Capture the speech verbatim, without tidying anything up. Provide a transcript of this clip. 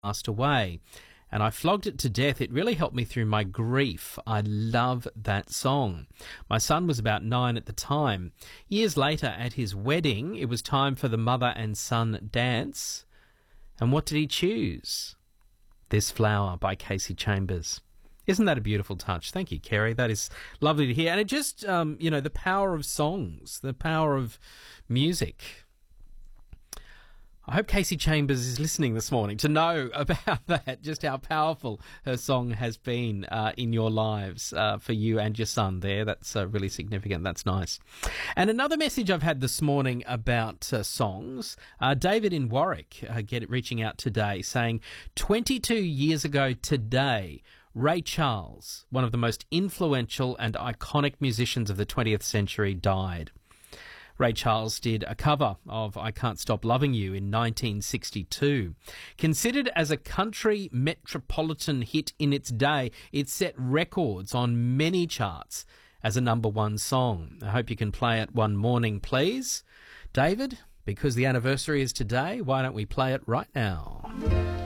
passed away. And I flogged it to death. It really helped me through my grief. I love that song. My son was about nine at the time. Years later, at his wedding, it was time for the mother and son dance. And what did he choose? This Flower by Kasey Chambers. Isn't that a beautiful touch? Thank you, Kerry. That is lovely to hear. And it just, um, you know, the power of songs, the power of music. I hope Kasey Chambers is listening this morning to know about that, just how powerful her song has been uh, in your lives uh, for you and your son there. That's uh, really significant. That's nice. And another message I've had this morning about uh, songs, uh, David in Warwick uh, get reaching out today saying, twenty-two years ago today, Ray Charles, one of the most influential and iconic musicians of the twentieth century, died. Ray Charles did a cover of I Can't Stop Loving You in nineteen sixty-two. Considered as a country metropolitan hit in its day, it set records on many charts as a number one song. I hope you can play it one morning, please. David, because the anniversary is today, why don't we play it right now?